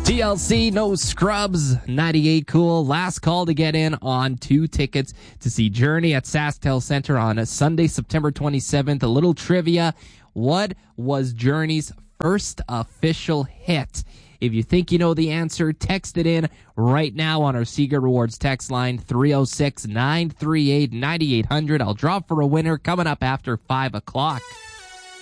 TLC, no scrubs, 98 cool. Last call to get in on 2 tickets to see Journey at SaskTel Center on Sunday, September 27th. A little trivia. What was Journey's first official hit? If you think you know the answer, text it in right now on our Seeger Rewards text line, 306-938-9800. I'll draw for a winner coming up after 5 o'clock.